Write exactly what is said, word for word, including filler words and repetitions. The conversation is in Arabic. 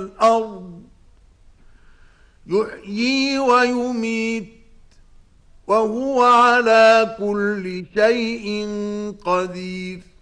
والأرض يحيي ويميت وهو على كل شيء قدير